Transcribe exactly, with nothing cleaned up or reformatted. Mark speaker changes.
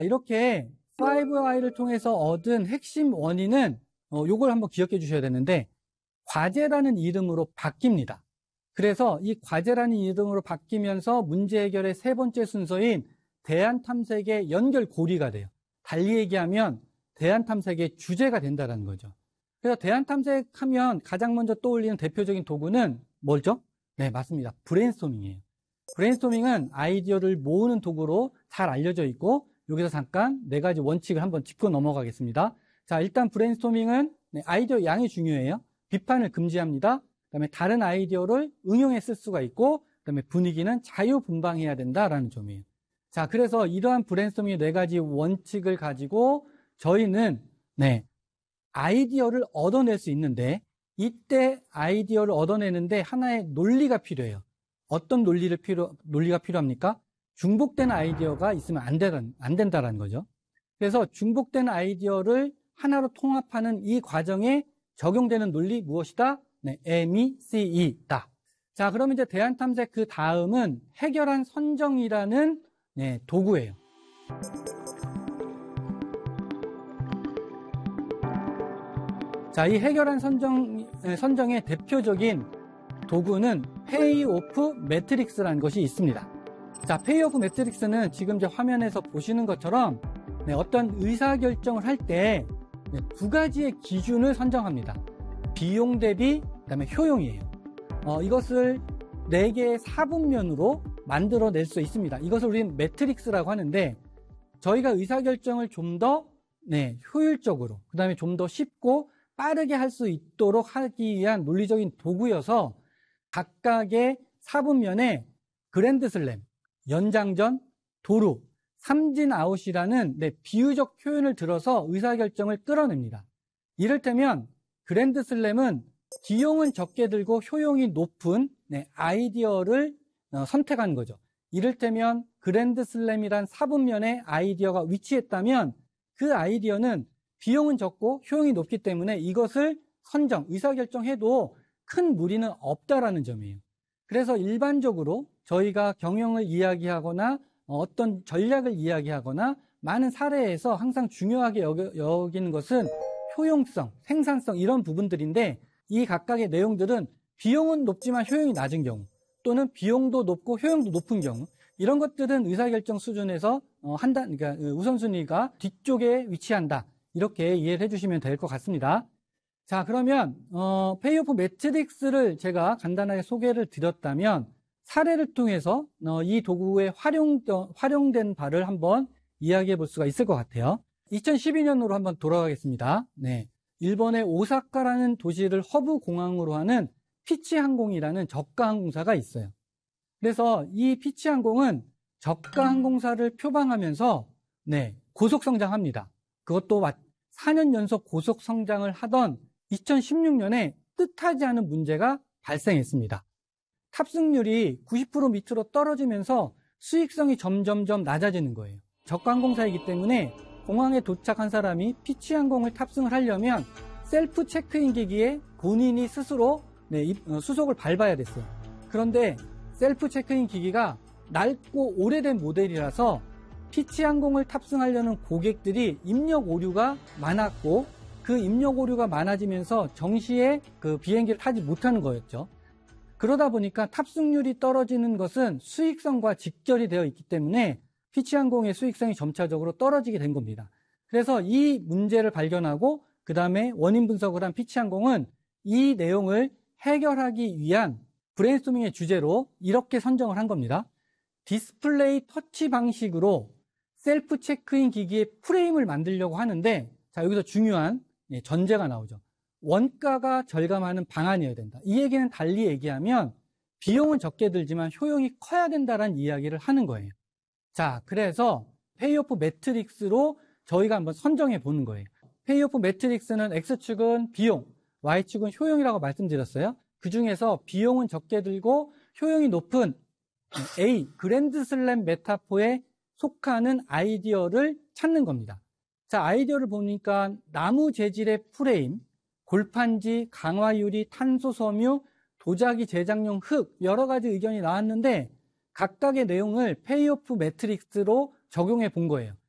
Speaker 1: 이렇게 파이브 와이를 통해서 얻은 핵심 원인은 어, 요걸 한번 기억해 주셔야 되는데 과제라는 이름으로 바뀝니다. 그래서 이 과제라는 이름으로 바뀌면서 문제 해결의 세 번째 순서인 대안탐색의 연결 고리가 돼요. 달리 얘기하면 대안탐색의 주제가 된다는 거죠. 그래서 대안탐색하면 가장 먼저 떠올리는 대표적인 도구는 뭐죠? 네, 맞습니다. 브레인스토밍이에요. 브레인스토밍은 아이디어를 모으는 도구로 잘 알려져 있고 여기서 잠깐 네 가지 원칙을 한번 짚고 넘어가겠습니다. 자, 일단 브레인스토밍은 네, 아이디어 양이 중요해요. 비판을 금지합니다. 그다음에 다른 아이디어를 응용해 쓸 수가 있고 그다음에 분위기는 자유분방해야 된다라는 점이에요. 자, 그래서 이러한 브레인스토밍의 네 가지 원칙을 가지고 저희는 네, 아이디어를 얻어낼 수 있는데 이때 아이디어를 얻어내는데 하나의 논리가 필요해요. 어떤 논리를 필요, 논리가 필요합니까? 중복되는 아이디어가 있으면 안, 되는, 안 된다는 거죠. 그래서 중복되는 아이디어를 하나로 통합하는 이 과정에 적용되는 논리 무엇이다? 네, 엠 이 씨 이다. 자, 그럼 이제 대안탐색 그 다음은 해결한 선정이라는 네, 도구예요. 자, 이 해결한 선정, 선정의 대표적인 도구는 페이오프 매트릭스라는 것이 있습니다. 자, 페이오프 매트릭스는 지금 이제 화면에서 보시는 것처럼 네, 어떤 의사결정을 할 때 두 가지의 기준을 선정합니다. 비용 대비, 그다음에 효용이에요. 어, 이것을 네 개의 사분면으로 만들어낼 수 있습니다. 이것을 우리는 매트릭스라고 하는데 저희가 의사결정을 좀 더 네, 효율적으로, 그 다음에 좀 더 쉽고 빠르게 할 수 있도록 하기 위한 논리적인 도구여서 각각의 사분면에 그랜드슬램, 연장전, 도루, 삼진아웃이라는 네, 비유적 표현을 들어서 의사결정을 끌어냅니다. 이를테면 그랜드슬램은 비용은 적게 들고 효용이 높은 네, 아이디어를 어, 선택한 거죠. 이를테면 그랜드슬램이란 사분면에 아이디어가 위치했다면 그 아이디어는 비용은 적고 효용이 높기 때문에 이것을 선정, 의사결정해도 큰 무리는 없다라는 점이에요. 그래서 일반적으로 저희가 경영을 이야기하거나 어떤 전략을 이야기하거나 많은 사례에서 항상 중요하게 여기, 여기는 것은 효용성, 생산성 이런 부분들인데 이 각각의 내용들은 비용은 높지만 효용이 낮은 경우 또는 비용도 높고 효용도 높은 경우 이런 것들은 의사결정 수준에서 어, 한단, 그러니까 우선순위가 뒤쪽에 위치한다. 이렇게 이해를 해주시면 될 것 같습니다. 자, 그러면 어, 페이오프 매트릭스를 제가 간단하게 소개를 드렸다면 사례를 통해서 어, 이 도구의 활용, 활용된 바를 한번 이야기해 볼 수가 있을 것 같아요. 이천십이 년으로 한번 돌아가겠습니다. 네, 일본의 오사카라는 도시를 허브 공항으로 하는 피치항공이라는 저가항공사가 있어요. 그래서 이 피치항공은 저가항공사를 표방하면서 네, 고속성장합니다. 그것도 사 년 연속 고속성장을 하던 이천십육 년에 뜻하지 않은 문제가 발생했습니다. 탑승률이 구십 퍼센트 밑으로 떨어지면서 수익성이 점점점 낮아지는 거예요. 저가항공사이기 때문에 공항에 도착한 사람이 피치항공을 탑승을 하려면 셀프 체크인 기기에 본인이 스스로 네, 수속을 밟아야 됐어요. 그런데 셀프 체크인 기기가 낡고 오래된 모델이라서 피치항공을 탑승하려는 고객들이 입력 오류가 많았고 그 입력 오류가 많아지면서 정시에 그 비행기를 타지 못하는 거였죠. 그러다 보니까 탑승률이 떨어지는 것은 수익성과 직결이 되어 있기 때문에 피치항공의 수익성이 점차적으로 떨어지게 된 겁니다. 그래서 이 문제를 발견하고 그 다음에 원인 분석을 한 피치항공은 이 내용을 해결하기 위한 브레인스토밍의 주제로 이렇게 선정을 한 겁니다. 디스플레이 터치 방식으로 셀프 체크인 기기의 프레임을 만들려고 하는데 자, 여기서 중요한 전제가 나오죠. 원가가 절감하는 방안이어야 된다. 이 얘기는 달리 얘기하면 비용은 적게 들지만 효용이 커야 된다는 이야기를 하는 거예요. 자, 그래서 페이오프 매트릭스로 저희가 한번 선정해 보는 거예요. 페이오프 매트릭스는 X축은 비용, Y축은 효용이라고 말씀드렸어요. 그 중에서 비용은 적게 들고 효용이 높은 A, 그랜드슬램 메타포에 속하는 아이디어를 찾는 겁니다. 자, 아이디어를 보니까 나무 재질의 프레임, 골판지, 강화유리, 탄소 섬유, 도자기 제작용 흙 여러 가지 의견이 나왔는데 각각의 내용을 페이오프 매트릭스로 적용해 본 거예요.